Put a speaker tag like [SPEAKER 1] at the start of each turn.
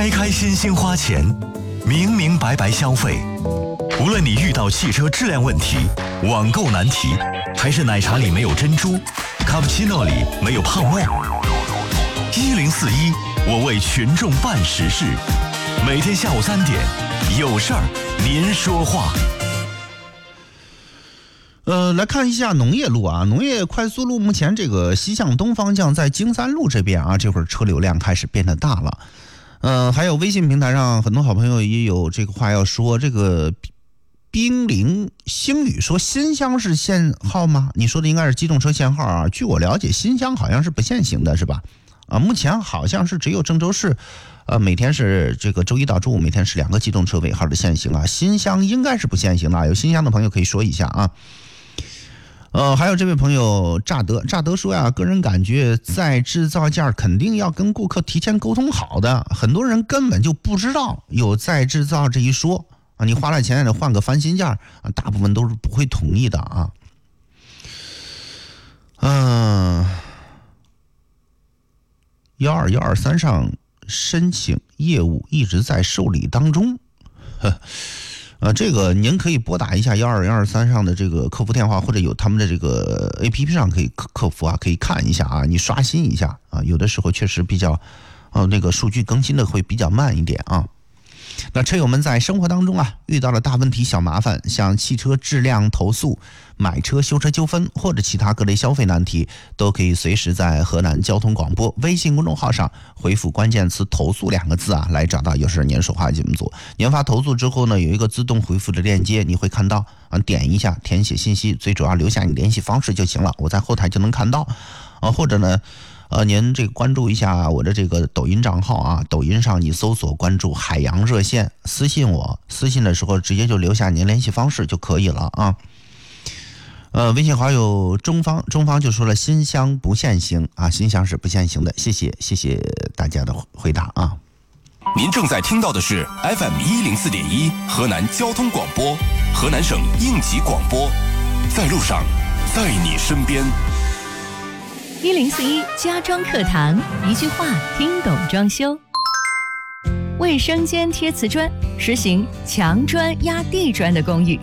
[SPEAKER 1] 开开心心花钱，明明白白消费。无论你遇到汽车质量问题、网购难题，还是奶茶里没有珍珠，卡布奇诺里没有泡沫，1041，我为群众办实事。每天下午3点，有事儿您说话。
[SPEAKER 2] 来看一下农业路啊，农业快速路目前这个西向东方向在京三路这边啊，这会儿车流量开始变得大了。还有微信平台上很多好朋友也有这个话要说，这个冰凌星宇说新乡是限号吗？你说的应该是机动车限号啊。据我了解，新乡好像是不限行的，是吧？目前好像是只有郑州市，每天是这个周一到周五每天是2个机动车尾号的限行啊。新乡应该是不限行的，有新乡的朋友可以说一下啊。还有这位朋友乍德说呀，个人感觉在制造件肯定要跟顾客提前沟通好的，很多人根本就不知道有再制造这一说啊，你花了钱得换个翻新件啊，大部分都是不会同意的啊。12123上申请业务一直在受理当中。这个您可以拨打一下12123上的这个客服电话，或者有他们的这个 APP 上可以客服啊，可以看一下啊，你刷新一下啊，有的时候确实比较，那个数据更新的会比较慢一点啊。那车友们在生活当中啊遇到了大问题小麻烦，像汽车质量投诉、买车修车纠纷或者其他各类消费难题，都可以随时在河南交通广播微信公众号上回复关键词投诉2个字啊，来找到有事您说话节目组。您发投诉之后呢，有一个自动回复的链接，你会看到啊，点一下填写信息，最主要留下你联系方式就行了，我在后台就能看到啊。或者呢您这个关注一下我的这个抖音账号啊，抖音上你搜索关注海洋热线，私信我，私信的时候直接就留下您联系方式就可以了啊。微信好友中方就说了新乡不限行啊，新乡是不限行的，谢谢大家的回答啊。
[SPEAKER 3] 您正在听到的是 FM104.1 河南交通广播，河南省应急广播，在路上，在你身边。
[SPEAKER 4] 1041家装课堂，一句话听懂装修。卫生间贴瓷砖，实行墙砖压地砖的公寓。